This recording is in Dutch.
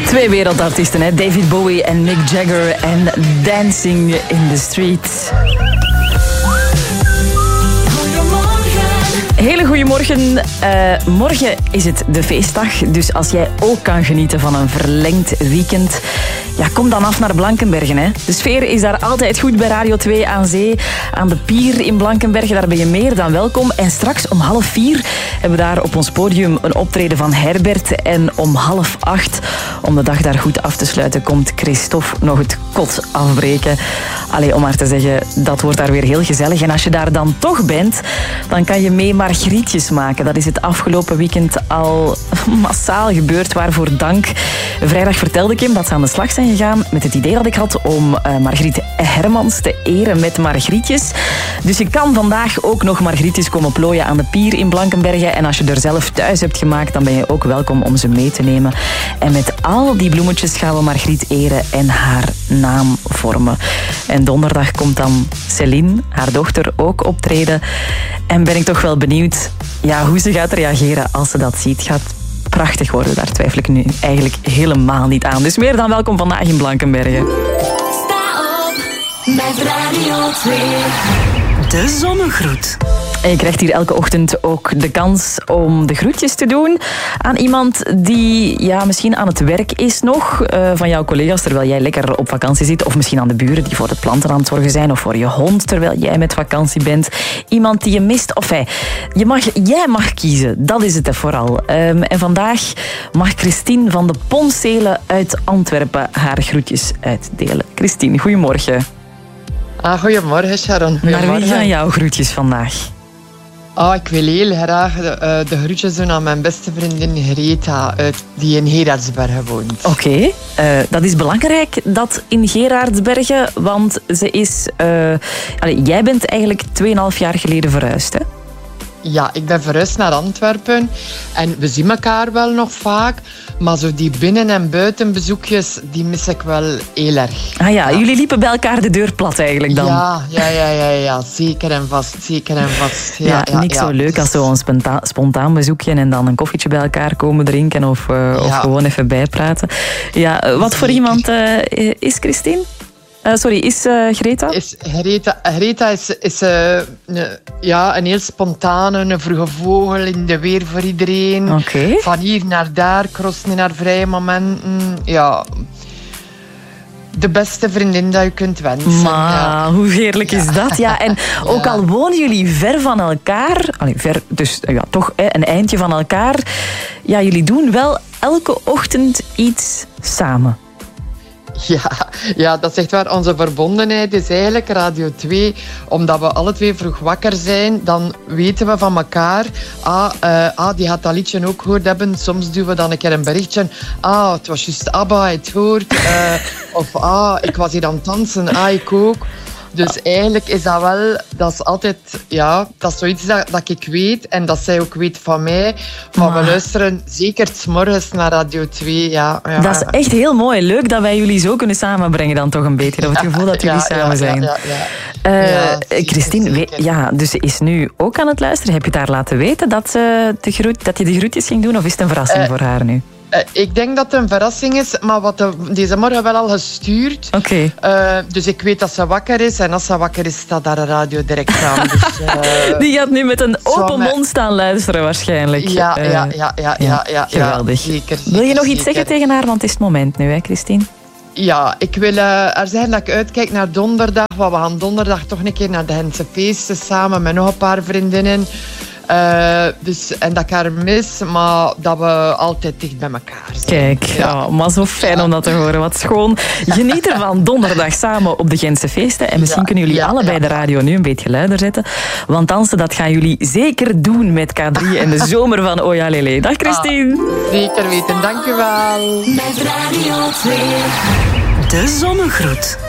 Twee wereldartiesten, hè? David Bowie en Mick Jagger en Dancing in the Street. Hele goedemorgen. Morgen is het de feestdag, dus als jij ook kan genieten van een verlengd weekend, ja, kom dan af naar Blankenbergen. Hè. De sfeer is daar altijd goed bij Radio 2 aan zee. Aan de pier in Blankenbergen, daar ben je meer dan welkom. En straks om 3:30 hebben we daar op ons podium een optreden van Herbert. En om 7:30, om de dag daar goed af te sluiten, komt Christophe nog het kot afbreken. Allee, om maar te zeggen, dat wordt daar weer heel gezellig. En als je daar dan toch bent, dan kan je mee margrietjes maken. Dat is het afgelopen weekend al massaal gebeurd, waarvoor dank. Vrijdag vertelde ik hem dat ze aan de slag zijn gegaan met het idee dat ik had om Margriet Hermans te eren met margrietjes. Dus je kan vandaag ook nog margrietjes komen plooien aan de pier in Blankenbergen. En als je er zelf thuis hebt gemaakt, dan ben je ook welkom om ze mee te nemen. En met al die bloemetjes gaan we Margriet eren en haar naam vormen. En donderdag komt dan Céline, haar dochter, ook optreden. En ben ik toch wel benieuwd, ja, hoe ze gaat reageren als ze dat ziet. Gaat prachtig worden, daar twijfel ik nu eigenlijk helemaal niet aan. Dus meer dan welkom vandaag in Blankenbergen. Sta op met Radio 2. De zonnegroet. En je krijgt hier elke ochtend ook de kans om de groetjes te doen aan iemand die misschien aan het werk is nog, van jouw collega's terwijl jij lekker op vakantie zit, of misschien aan de buren die voor de planten aan het zorgen zijn, of voor je hond terwijl jij met vakantie bent. Iemand die je mist, of jij mag kiezen, dat is het vooral. En vandaag mag Christine van de Poncelen uit Antwerpen haar groetjes uitdelen. Christine, goedemorgen. Goedemorgen, Sharon. Naar wie gaan jouw groetjes vandaag? Ik wil heel graag de groetjes doen aan mijn beste vriendin Greta, die in Gerardsbergen woont. Oké, dat is belangrijk, dat in Gerardsbergen, want ze is... jij bent eigenlijk 2,5 jaar geleden verhuisd, hè? Ja, ik ben verhuisd naar Antwerpen en we zien elkaar wel nog vaak, maar zo die binnen- en buitenbezoekjes, die mis ik wel heel erg. Jullie liepen bij elkaar de deur plat eigenlijk dan? Ja, zeker en vast. Niks zo leuk als zo'n spontaan bezoekje en dan een koffietje bij elkaar komen drinken of gewoon even bijpraten. Ja, wat voor iemand is Christine? Is Greta? Greta is een heel spontane, een vroege vogel in de weer voor iedereen. Okay. Van hier naar daar, crossen in haar vrije momenten. Ja, de beste vriendin dat je kunt wensen. Maar hoe heerlijk is dat? Ja, en ook al wonen jullie ver van elkaar, toch een eindje van elkaar, ja, jullie doen wel elke ochtend iets samen. Ja, dat is echt waar. Onze verbondenheid is eigenlijk Radio 2. Omdat we alle twee vroeg wakker zijn, dan weten we van elkaar. Die gaat dat liedje ook gehoord hebben. Soms doen we dan een keer een berichtje. Het was juist ABBA, het hoort. Ik was hier aan het dansen. Ik ook. Dus eigenlijk is dat wel, dat is altijd, dat is zoiets dat ik weet en dat zij ook weet van mij. Maar we luisteren zeker 's morgens naar Radio 2. Ja, dat is echt heel mooi. Leuk dat wij jullie zo kunnen samenbrengen dan toch een beetje. Of het gevoel dat jullie samen zijn. Christine, dus ze is nu ook aan het luisteren. Heb je het haar laten weten dat je de groetjes ging doen? Of is het een verrassing voor haar nu? Ik denk dat het een verrassing is, maar deze morgen wel al gestuurd. Oké. Dus ik weet dat ze wakker is. En als ze wakker is, staat daar een radio direct aan. Dus, die gaat nu met een open mond staan luisteren waarschijnlijk. Ja. Geweldig. Zeker, wil je nog iets zeggen tegen haar? Want het is het moment nu, hè, Christine? Ja, ik wil haar zeggen dat ik uitkijk naar donderdag. Want we gaan donderdag toch een keer naar de Gentse feesten samen met nog een paar vriendinnen. En dat ik haar mis, maar dat we altijd dicht bij elkaar zijn. Kijk, maar zo fijn om dat te horen. Wat schoon. Geniet ervan donderdag samen op de Gentse feesten. En misschien kunnen jullie allebei de radio nu een beetje luider zetten. Want dansen, dat gaan jullie zeker doen met K3 en de zomer van Oja Lele. Dag Christine. Zeker weten, dank u wel. Met Radio 2. De zonnegroet.